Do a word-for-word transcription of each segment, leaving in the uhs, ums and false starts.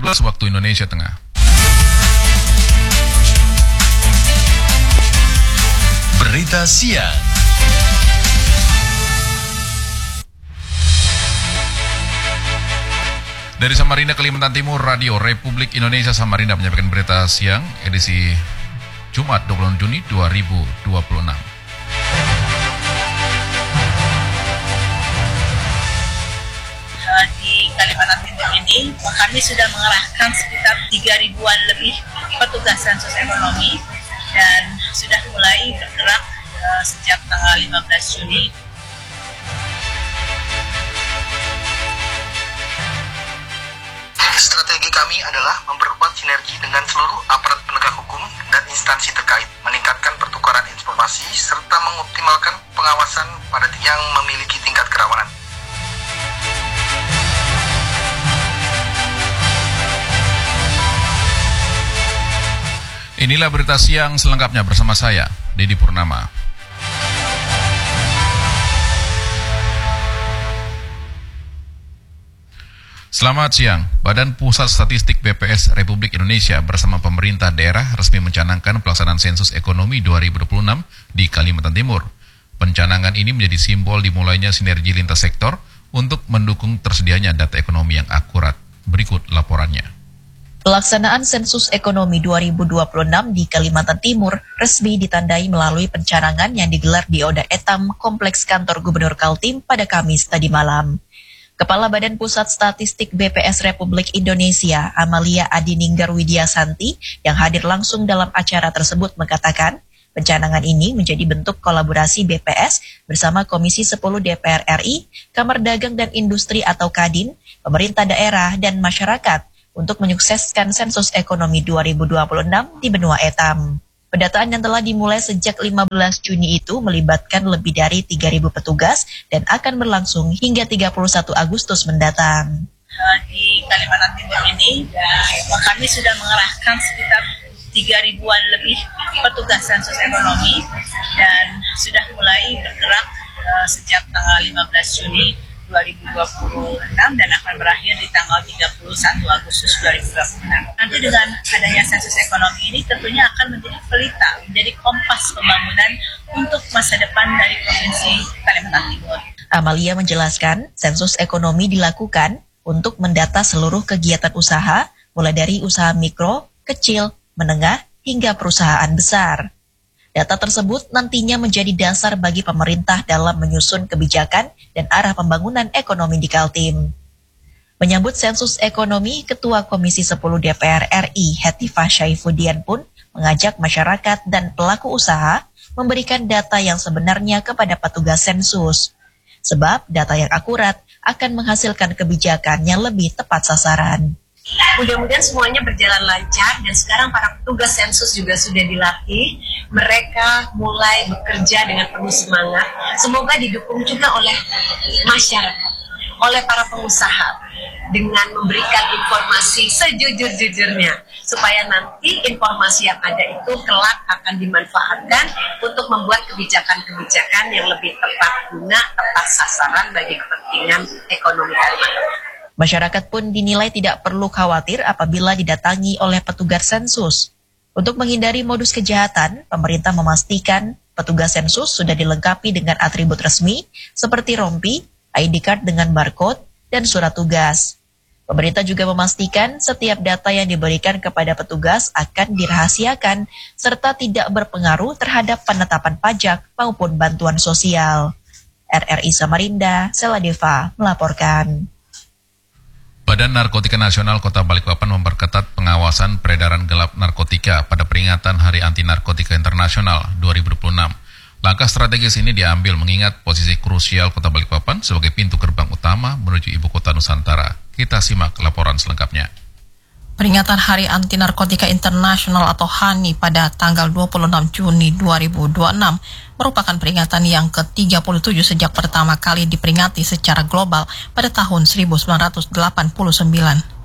belas waktu Indonesia Tengah. Berita siang. Dari Samarinda, Kalimantan Timur, Radio Republik Indonesia Samarinda menyampaikan berita siang edisi Jumat dua puluh enam Juni dua ribu dua puluh enam. Di Kalimantan Timur ini kami sudah mengerahkan sekitar tiga ribuan lebih petugas sensus ekonomi dan sudah mulai bergerak uh, sejak tanggal lima belas Juni. Strategi kami adalah memperkuat sinergi dengan seluruh aparat penegak hukum dan instansi terkait, meningkatkan pertukaran informasi, serta mengoptimalkan pengawasan pada yang memiliki tingkat kerawanan. Inilah berita siang selengkapnya bersama saya, Dedi Purnama. Selamat siang. Badan Pusat Statistik B P S Republik Indonesia bersama pemerintah daerah resmi mencanangkan pelaksanaan sensus ekonomi dua ribu dua puluh enam di Kalimantan Timur. Pencanangan ini menjadi simbol dimulainya sinergi lintas sektor untuk mendukung tersedianya data ekonomi yang akurat. Berikut laporannya. Pelaksanaan sensus ekonomi dua ribu dua puluh enam di Kalimantan Timur resmi ditandai melalui pencanangan yang digelar di Oda Etam, Kompleks Kantor Gubernur Kaltim pada Kamis tadi malam. Kepala Badan Pusat Statistik B P S Republik Indonesia, Amalia Adininggar Widiasanti, yang hadir langsung dalam acara tersebut mengatakan, pencanangan ini menjadi bentuk kolaborasi B P S bersama Komisi sepuluh D P R R I, Kamar Dagang dan Industri atau Kadin, pemerintah daerah, dan masyarakat untuk menyukseskan sensus ekonomi dua ribu dua puluh enam di benua Etam. Pendataan yang telah dimulai sejak lima belas Juni itu melibatkan lebih dari tiga ribu petugas dan akan berlangsung hingga tiga puluh satu Agustus mendatang. Di Kalimantan Timur ini kami sudah mengerahkan sekitar tiga ribuan lebih petugas sensus ekonomi dan sudah mulai bergerak uh, sejak tanggal lima belas Juni dua ribu dua puluh enam dan akan berakhir di tanggal tiga puluh satu Agustus dua ribu dua puluh enam. Nanti dengan adanya sensus ekonomi ini tentunya akan menjadi pelita, menjadi kompas pembangunan untuk masa depan dari Provinsi Kalimantan Timur. Amalia menjelaskan, sensus ekonomi dilakukan untuk mendata seluruh kegiatan usaha, mulai dari usaha mikro, kecil, menengah, hingga perusahaan besar. Data tersebut nantinya menjadi dasar bagi pemerintah dalam menyusun kebijakan dan arah pembangunan ekonomi di Kaltim. Menyambut sensus ekonomi, Ketua Komisi sepuluh D P R R I Hetifah Syaifuddin pun mengajak masyarakat dan pelaku usaha memberikan data yang sebenarnya kepada petugas sensus. Sebab data yang akurat akan menghasilkan kebijakan yang lebih tepat sasaran. Mudah-mudahan semuanya berjalan lancar dan sekarang para petugas sensus juga sudah dilatih. Mereka mulai bekerja dengan penuh semangat. Semoga didukung juga oleh masyarakat, oleh para pengusaha dengan memberikan informasi sejujur-jujurnya supaya nanti informasi yang ada itu kelak akan dimanfaatkan untuk membuat kebijakan-kebijakan yang lebih tepat guna, tepat sasaran bagi kepentingan ekonomi Kalimantan. Masyarakat pun dinilai tidak perlu khawatir apabila didatangi oleh petugas sensus. Untuk menghindari modus kejahatan, pemerintah memastikan petugas sensus sudah dilengkapi dengan atribut resmi seperti rompi, I D card dengan barcode, dan surat tugas. Pemerintah juga memastikan setiap data yang diberikan kepada petugas akan dirahasiakan serta tidak berpengaruh terhadap penetapan pajak maupun bantuan sosial. R R I Samarinda, Seladeva melaporkan. Badan Narkotika Nasional Kota Balikpapan memperketat pengawasan peredaran gelap narkotika pada peringatan Hari Anti Narkotika Internasional dua ribu dua puluh enam. Langkah strategis ini diambil mengingat posisi krusial Kota Balikpapan sebagai pintu gerbang utama menuju Ibu Kota Nusantara. Kita simak laporan selengkapnya. Peringatan Hari Anti Narkotika Internasional atau H A N I pada tanggal dua puluh enam Juni dua ribu dua puluh enam merupakan peringatan yang ke tiga puluh tujuh sejak pertama kali diperingati secara global pada tahun seribu sembilan ratus delapan puluh sembilan.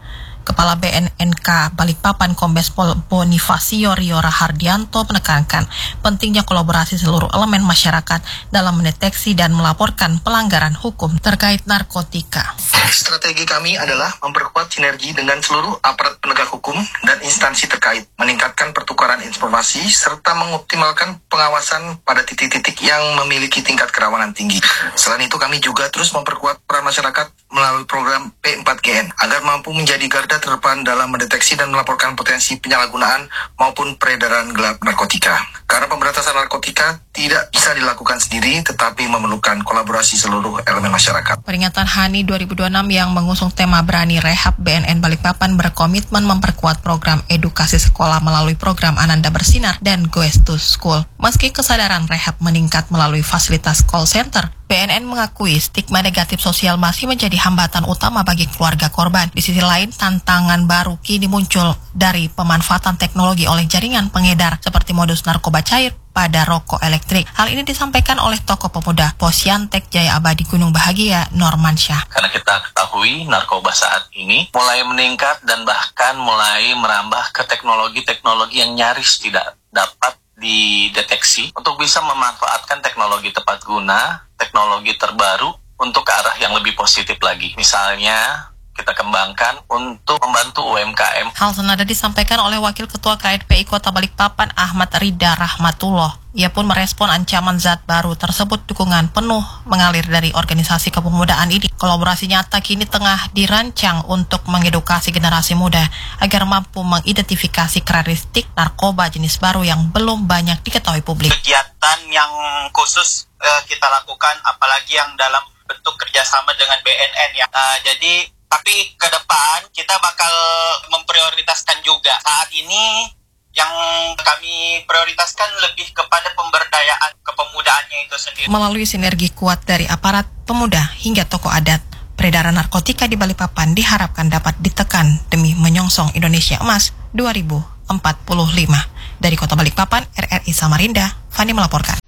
Kepala B N N K Balikpapan Kombes Pol Bonifacio Rio Rahardianto menekankan pentingnya kolaborasi seluruh elemen masyarakat dalam mendeteksi dan melaporkan pelanggaran hukum terkait narkotika. Strategi kami adalah memperkuat sinergi dengan seluruh aparat penegak hukum dan instansi terkait, meningkatkan pertukaran informasi, serta mengoptimalkan pengawasan pada titik-titik yang memiliki tingkat kerawanan tinggi. Selain itu, kami juga terus memperkuat peran masyarakat melalui program P empat G N agar mampu menjadi garda terdepan dalam mendeteksi dan melaporkan potensi penyalahgunaan maupun peredaran gelap narkotika. Karena pemberantasan narkotika tidak bisa dilakukan sendiri, tetapi memerlukan kolaborasi seluruh elemen masyarakat. Peringatan H A N I dua ribu dua puluh enam yang mengusung tema Berani Rehab B N N Balikpapan berkomitmen memperkuat program edukasi sekolah melalui program Ananda Bersinar dan Goes to School. Meski kesadaran rehab meningkat melalui fasilitas call center, B N N mengakui stigma negatif sosial masih menjadi hambatan utama bagi keluarga korban. Di sisi lain, tantangan baru kini muncul dari pemanfaatan teknologi oleh jaringan pengedar seperti modus narkoba cair pada rokok elektrik. Hal ini disampaikan oleh tokoh pemuda Posyantek Jaya Abadi Gunung Bahagia, Normansyah. Karena kita ketahui narkoba saat ini mulai meningkat dan bahkan mulai merambah ke teknologi-teknologi yang nyaris tidak dapat dideteksi untuk bisa memanfaatkan teknologi tepat guna, teknologi terbaru untuk ke arah yang lebih positif lagi. Misalnya, kita kembangkan untuk membantu U M K M. Hal senada disampaikan oleh Wakil Ketua K N P I Kota Balikpapan Ahmad Rida Rahmatullah. Ia pun merespon ancaman zat baru tersebut dukungan penuh mengalir dari organisasi kepemudaan ini. Kolaborasi nyata kini tengah dirancang untuk mengedukasi generasi muda agar mampu mengidentifikasi karakteristik narkoba jenis baru yang belum banyak diketahui publik. Kegiatan yang khusus uh, kita lakukan, apalagi yang dalam bentuk kerjasama dengan B N N ya. Uh, jadi Tapi ke depan kita bakal memprioritaskan juga. Saat ini yang kami prioritaskan lebih kepada pemberdayaan kepemudaannya itu sendiri. Melalui sinergi kuat dari aparat pemuda hingga tokoh adat, peredaran narkotika di Balikpapan diharapkan dapat ditekan demi menyongsong Indonesia Emas dua ribu empat puluh lima. Dari Kota Balikpapan, R R I Samarinda, Fani melaporkan.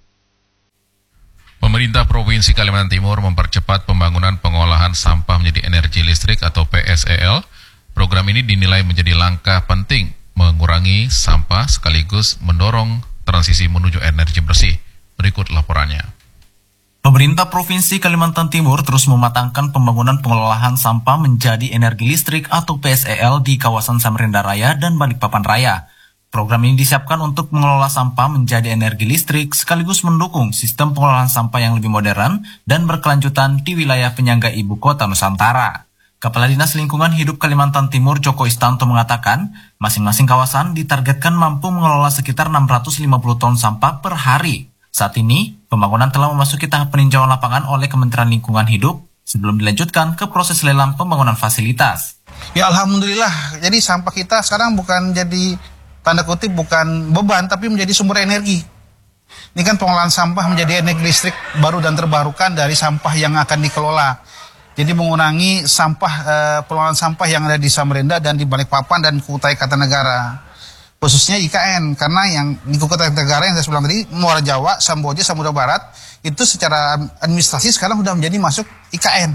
Pemerintah Provinsi Kalimantan Timur mempercepat pembangunan pengolahan sampah menjadi energi listrik atau P S E L. Program ini dinilai menjadi langkah penting mengurangi sampah sekaligus mendorong transisi menuju energi bersih. Berikut laporannya. Pemerintah Provinsi Kalimantan Timur terus mematangkan pembangunan pengolahan sampah menjadi energi listrik atau P S E L di kawasan Samarinda Raya dan Balikpapan Raya. Program ini disiapkan untuk mengelola sampah menjadi energi listrik sekaligus mendukung sistem pengolahan sampah yang lebih modern dan berkelanjutan di wilayah penyangga ibu kota Nusantara. Kepala Dinas Lingkungan Hidup Kalimantan Timur Joko Istanto mengatakan, masing-masing kawasan ditargetkan mampu mengelola sekitar enam ratus lima puluh ton sampah per hari. Saat ini, pembangunan telah memasuki tahap peninjauan lapangan oleh Kementerian Lingkungan Hidup sebelum dilanjutkan ke proses lelang pembangunan fasilitas. Ya alhamdulillah, jadi sampah kita sekarang bukan jadi tanda kutip bukan beban, tapi menjadi sumber energi. Ini kan pengolahan sampah menjadi energi listrik baru dan terbarukan dari sampah yang akan dikelola. Jadi mengurangi sampah eh, pengolahan sampah yang ada di Samarinda dan di Balikpapan dan Kutai Kartanegara. Khususnya I K N, karena yang di Kutai Kartanegara yang saya bilang tadi, Muara Jawa, Samboja, Samudra Barat, itu secara administrasi sekarang sudah menjadi masuk I K N.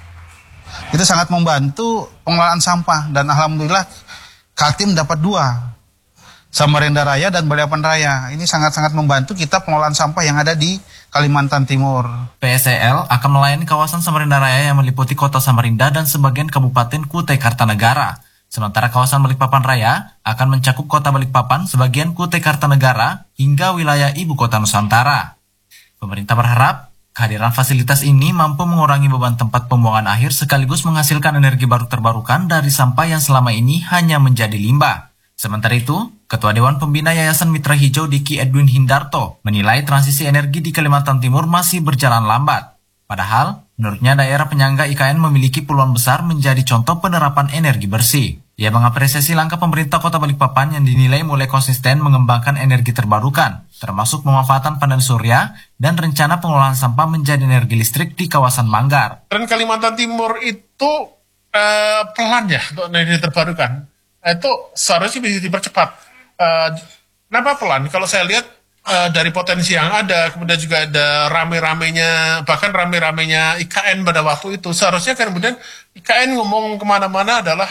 Itu sangat membantu pengolahan sampah dan alhamdulillah Kaltim dapat dua. Samarinda Raya dan Balikpapan Raya. Ini sangat-sangat membantu kita pengolahan sampah yang ada di Kalimantan Timur. P S E L akan melayani kawasan Samarinda Raya yang meliputi kota Samarinda dan sebagian kabupaten Kutai Kartanegara. Sementara kawasan Balikpapan Raya akan mencakup kota Balikpapan, sebagian Kutai Kartanegara, hingga wilayah ibu kota Nusantara. Pemerintah berharap kehadiran fasilitas ini mampu mengurangi beban tempat pembuangan akhir sekaligus menghasilkan energi baru terbarukan dari sampah yang selama ini hanya menjadi limbah. Sementara itu, Ketua Dewan Pembina Yayasan Mitra Hijau Diki Edwin Hindarto menilai transisi energi di Kalimantan Timur masih berjalan lambat. Padahal, menurutnya daerah penyangga I K N memiliki peluang besar menjadi contoh penerapan energi bersih. Ia mengapresiasi langkah pemerintah Kota Balikpapan yang dinilai mulai konsisten mengembangkan energi terbarukan, termasuk pemanfaatan panel surya dan rencana pengolahan sampah menjadi energi listrik di kawasan Manggar. Dan Kalimantan Timur itu uh, pelan ya untuk energi terbarukan. Itu seharusnya bisa dipercepat. Uh, kenapa pelan? Kalau saya lihat uh, dari potensi yang ada, kemudian juga ada rame-ramenya, bahkan rame-ramenya I K N pada waktu itu, seharusnya kemudian I K N ngomong kemana-mana adalah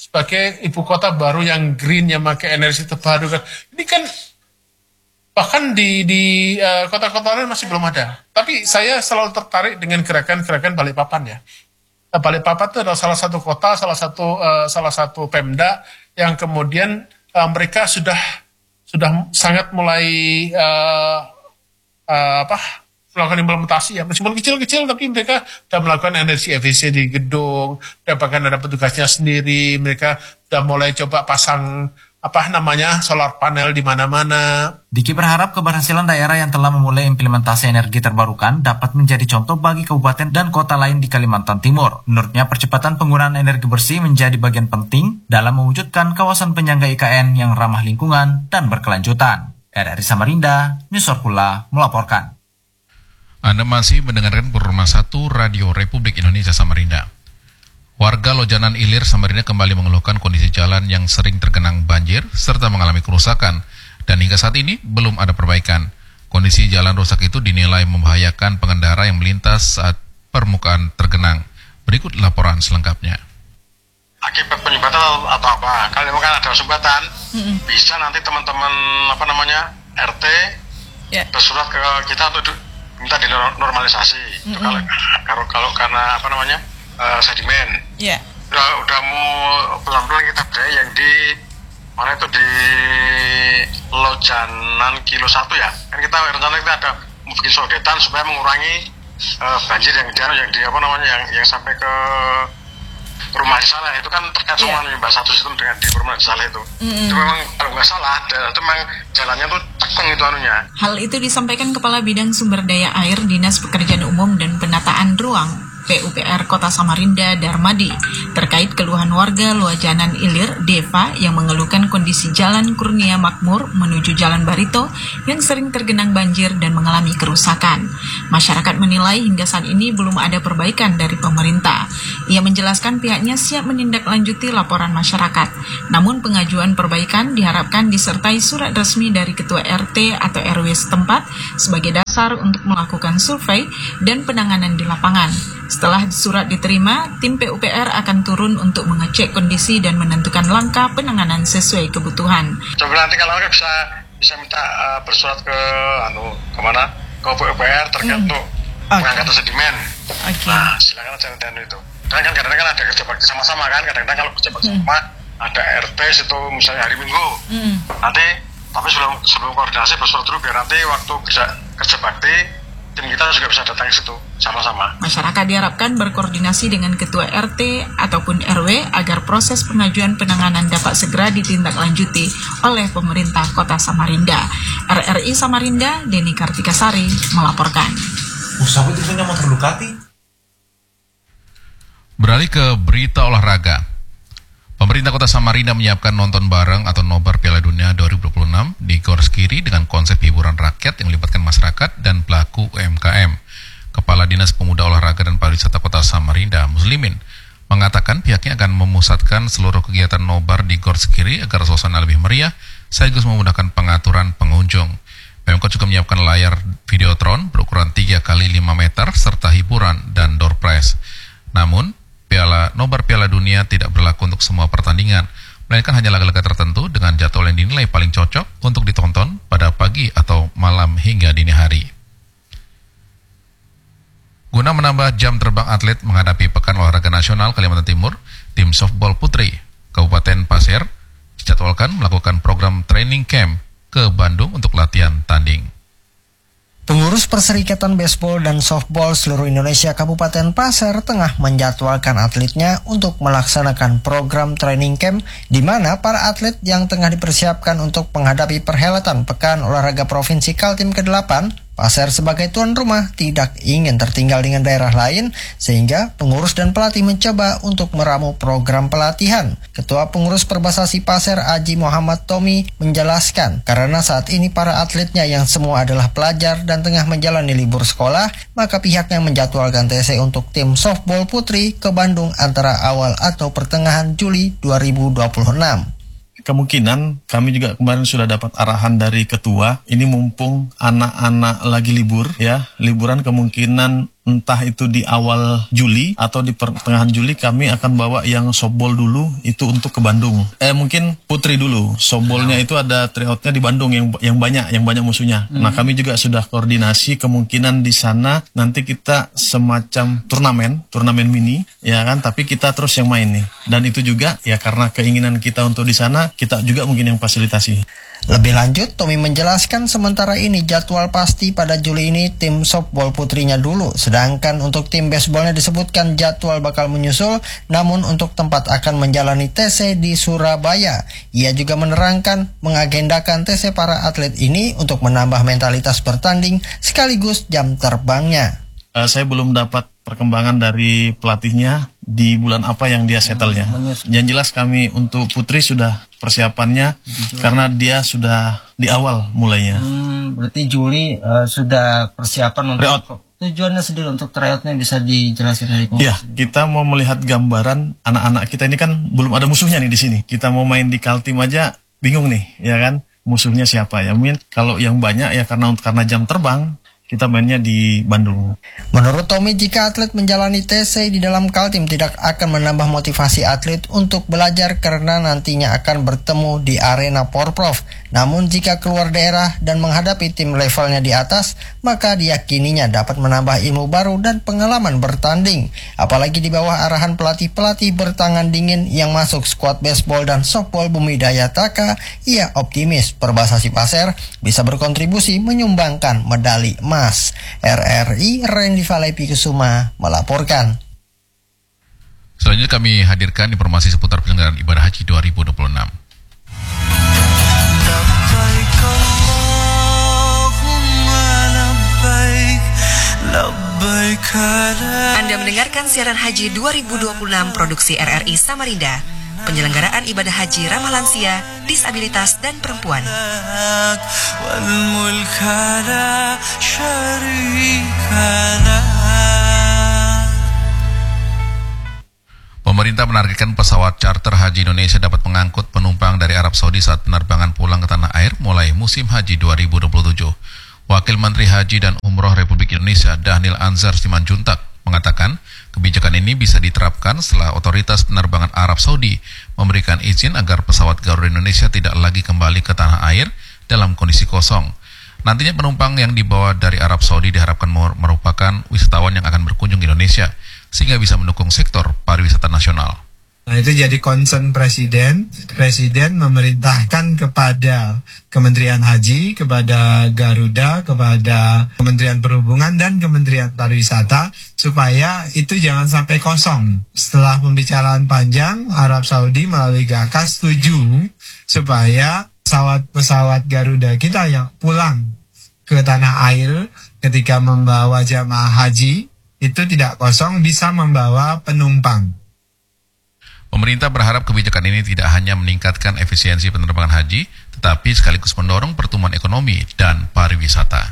sebagai ibu kota baru yang green, yang pakai energi terbarukan. Ini kan bahkan di di uh, kota-kota lain masih belum ada. Tapi saya selalu tertarik dengan gerakan-gerakan Balikpapan ya. Uh, Balikpapan itu adalah salah satu kota, salah satu uh, salah satu Pemda yang kemudian uh, mereka sudah sudah sangat mulai uh, uh, apa? melakukan implementasi ya, meskipun kecil-kecil tapi mereka sudah melakukan energi efisien di gedung, dan bahkan ada petugasnya sendiri, mereka sudah mulai coba pasang apa namanya solar panel di mana-mana. Diki berharap keberhasilan daerah yang telah memulai implementasi energi terbarukan dapat menjadi contoh bagi kabupaten dan kota lain di Kalimantan Timur. Menurutnya percepatan penggunaan energi bersih menjadi bagian penting dalam mewujudkan kawasan penyangga I K N yang ramah lingkungan dan berkelanjutan. R R I Samarinda, News Orkula melaporkan. Anda masih mendengarkan Purma satu Radio Republik Indonesia Samarinda. Warga Lojanan Ilir Samarinda kembali mengeluhkan kondisi jalan yang sering tergenang banjir serta mengalami kerusakan, dan hingga saat ini belum ada perbaikan. Kondisi jalan rusak itu dinilai membahayakan pengendara yang melintas saat permukaan tergenang. Berikut laporan selengkapnya. Akibat penyumbatan atau apa? Kalau memang ada sumbatan, mm-hmm. bisa nanti teman-teman apa namanya R T yeah. bersurat ke kita untuk minta dinormalisasi. Mm-hmm. Kalau, kalau kalau karena apa namanya uh, sedimen. Yeah. Udah udah mau pelan-pelan kita berjaya yang di mana itu di Lojanan Kilo satu ya. Kan kita rencana kita ada bikin sodetan supaya mengurangi uh, banjir yang dia yang di apa namanya yang yang sampai ke rumah di sana. Itu kan terkait sama yeah. Mbak satu sistem dengan di rumah di sana itu. Mm-hmm. Itu memang kalau nggak salah dan itu memang jalannya tuh cekung itu anunya. Hal itu disampaikan Kepala Bidang Sumber Daya Air Dinas Pekerjaan Umum dan Penataan Ruang P U P R Kota Samarinda Darmadi terkait keluhan warga Lojanan Ilir Deva yang mengeluhkan kondisi Jalan Kurnia Makmur menuju Jalan Barito yang sering tergenang banjir dan mengalami kerusakan. Masyarakat menilai hingga saat ini belum ada perbaikan dari pemerintah. Ia menjelaskan pihaknya siap menindaklanjuti laporan masyarakat. Namun pengajuan perbaikan diharapkan disertai surat resmi dari Ketua R T atau R W setempat sebagai dasar untuk melakukan survei dan penanganan di lapangan. Setelah surat diterima, tim P U P R akan turun untuk mengecek kondisi dan menentukan langkah penanganan sesuai kebutuhan. Coba nanti kalau bisa bisa minta uh, bersurat ke anu kemana ke P U P R terkait hmm. untuk okay. pengangkatan sedimen. Okay. Nah silakan aja nanti itu. Dan kan kadang-kadang ada kerja bakti sama-sama kan, kadang-kadang kalau kerja bakti hmm. sama ada R T itu misalnya hari Minggu. Hmm. Nanti tapi sebelum sebelum koordinasi bersurat dulu biar nanti waktu kerja kerja bakti tim kita juga bisa datang ke situ sama-sama. Masyarakat diharapkan berkoordinasi dengan Ketua R T ataupun R W agar proses pengajuan penanganan dapat segera ditindaklanjuti oleh pemerintah Kota Samarinda. R R I Samarinda, Deni Kartikasari melaporkan. Usaha itu punya motor Ducati. Beralih ke berita olahraga. Pemerintah Kota Samarinda menyiapkan nonton bareng atau nobar Piala Dunia dua ribu dua puluh enam di Gor Skiri dengan konsep hiburan rakyat yang melibatkan masyarakat dan pelaku U M K M. Kepala Dinas Pemuda Olahraga dan Pariwisata Kota Samarinda, Muslimin, mengatakan pihaknya akan memusatkan seluruh kegiatan nobar di Gor Skiri agar suasana lebih meriah, sekaligus memudahkan pengaturan pengunjung. Pemkot juga menyiapkan layar videotron berukuran tiga kali lima meter serta hiburan dan door prize. Namun, Piala nobar Piala Dunia tidak berlaku untuk semua pertandingan, melainkan hanya laga-laga tertentu dengan jadwal yang dinilai paling cocok untuk ditonton pada pagi atau malam hingga dini hari. Guna menambah jam terbang atlet menghadapi Pekan Olahraga Nasional Kalimantan Timur, tim softball putri Kabupaten Pasir dijadwalkan melakukan program training camp ke Bandung untuk latihan tanding. Pengurus Perserikatan Baseball dan Softball seluruh Indonesia Kabupaten Pasir tengah menjadwalkan atletnya untuk melaksanakan program training camp di mana para atlet yang tengah dipersiapkan untuk menghadapi perhelatan Pekan Olahraga Provinsi Kaltim kedelapan, Pasir sebagai tuan rumah tidak ingin tertinggal dengan daerah lain sehingga pengurus dan pelatih mencoba untuk meramu program pelatihan. Ketua Pengurus Perbasasi Pasir Aji Muhammad Tommy menjelaskan karena saat ini para atletnya yang semua adalah pelajar dan tengah menjalani libur sekolah, maka pihaknya menjadwalkan T C untuk tim softball putri ke Bandung antara awal atau pertengahan Juli dua ribu dua puluh enam. Kemungkinan kami juga kemarin sudah dapat arahan dari ketua, ini mumpung anak-anak lagi libur ya, liburan kemungkinan entah itu di awal Juli atau di pertengahan Juli kami akan bawa yang softball dulu itu untuk ke Bandung. Eh mungkin putri dulu. Softballnya itu ada tryoutnya di Bandung yang yang banyak, yang banyak musuhnya. Hmm. Nah kami juga sudah koordinasi kemungkinan di sana nanti kita semacam turnamen, turnamen mini, ya kan? Tapi kita terus yang main nih. Dan itu juga ya karena keinginan kita untuk di sana, kita juga mungkin yang fasilitasi. Lebih lanjut, Tommy menjelaskan sementara ini jadwal pasti pada Juli ini tim softball putrinya dulu. Sedangkan untuk tim baseballnya disebutkan jadwal bakal menyusul, namun untuk tempat akan menjalani T C di Surabaya. Ia juga menerangkan mengagendakan T C para atlet ini untuk menambah mentalitas bertanding sekaligus jam terbangnya. Uh, saya belum dapat perkembangan dari pelatihnya di bulan apa yang dia settle-nya. Yang jelas kami untuk putri sudah persiapannya Juli. Karena dia sudah di awal mulainya. Hmm, berarti Juli uh, sudah persiapan untuk tryout. Tujuannya sendiri untuk tryoutnya bisa dijelaskan dari Iya, kita mau melihat gambaran anak-anak kita ini kan belum ada musuhnya nih di sini. Kita mau main di Kaltim aja bingung nih, ya kan? Musuhnya siapa ya? Mungkin kalau yang banyak ya karena karena jam terbang kita mainnya di Bandung. Menurut Tommy, jika atlet menjalani T C di dalam Kaltim tidak akan menambah motivasi atlet untuk belajar karena nantinya akan bertemu di arena Porprov. Namun jika keluar daerah dan menghadapi tim levelnya di atas, maka diyakininya dapat menambah ilmu baru dan pengalaman bertanding. Apalagi di bawah arahan pelatih-pelatih bertangan dingin yang masuk skuad baseball dan softball Bumi Daya Taka, ia optimis Perbasasi Pasir bisa berkontribusi menyumbangkan medali emas. R R I Randy Valepi Kusuma melaporkan. Selanjutnya kami hadirkan informasi seputar penyelenggaraan ibadah haji dua ribu dua puluh enam. Anda mendengarkan siaran haji dua ribu dua puluh enam produksi R R I Samarinda. Penyelenggaraan ibadah haji ramah lansia, disabilitas, dan perempuan. Pemerintah menargetkan pesawat charter haji Indonesia dapat mengangkut penumpang dari Arab Saudi saat penerbangan pulang ke tanah air mulai musim haji dua ribu dua puluh tujuh. Wakil Menteri Haji dan Umroh Republik Indonesia Dhanil Anzar Simanjuntak mengatakan kebijakan ini bisa diterapkan setelah otoritas penerbangan Arab Saudi memberikan izin agar pesawat Garuda Indonesia tidak lagi kembali ke tanah air dalam kondisi kosong. Nantinya penumpang yang dibawa dari Arab Saudi diharapkan merupakan wisatawan yang akan berkunjung ke Indonesia sehingga bisa mendukung sektor pariwisata nasional. Nah, itu jadi concern Presiden. Presiden memerintahkan kepada Kementerian Haji, kepada Garuda, kepada Kementerian Perhubungan dan Kementerian Pariwisata supaya itu jangan sampai kosong. Setelah pembicaraan panjang, Arab Saudi melalui G A K A setuju supaya pesawat-pesawat Garuda kita yang pulang ke tanah air ketika membawa jamaah haji itu tidak kosong, bisa membawa penumpang. Pemerintah berharap kebijakan ini tidak hanya meningkatkan efisiensi penerbangan haji, tetapi sekaligus mendorong pertumbuhan ekonomi dan pariwisata.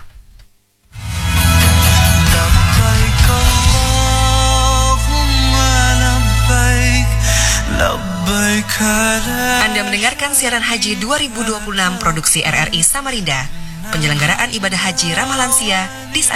Anda mendengarkan siaran haji dua ribu dua puluh enam produksi R R I Samarinda. Penyelenggaraan ibadah haji ramah lansia, disabilitas.